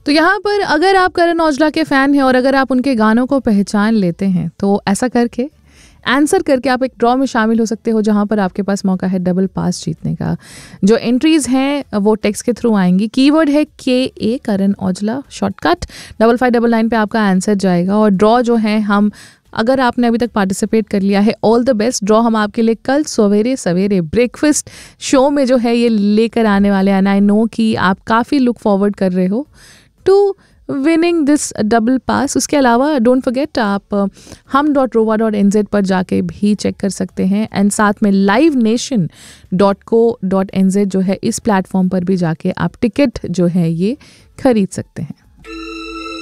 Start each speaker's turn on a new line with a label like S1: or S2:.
S1: तो यहाँ पर अगर आप करण औजला के फ़ैन हैं और अगर आप उनके गानों को पहचान लेते हैं तो ऐसा करके आंसर करके आप एक ड्रॉ में शामिल हो सकते हो, जहाँ पर आपके पास मौका है डबल पास जीतने का। जो एंट्रीज़ हैं वो टेक्स्ट के थ्रू आएंगी। कीवर्ड है KA करण औजला, शॉर्टकट 5599 पे आपका आंसर जाएगा। और ड्रॉ जो है हम, अगर आपने अभी तक पार्टिसिपेट कर लिया है, ऑल द बेस्ट। ड्रॉ हम आपके लिए कल सवेरे सवेरे ब्रेकफास्ट शो में जो है ये लेकर आने वाले हैं। आई नो कि आप काफ़ी लुक फॉरवर्ड कर रहे हो टू विनिंग दिस डबल पास। उसके अलावा डोंट फॉरगेट, आप hum.rova.nz पर जाके भी चेक कर सकते हैं। एंड साथ में livenation.co.nz जो है, इस प्लेटफॉर्म पर भी जाके आप टिकट जो है ये खरीद सकते हैं।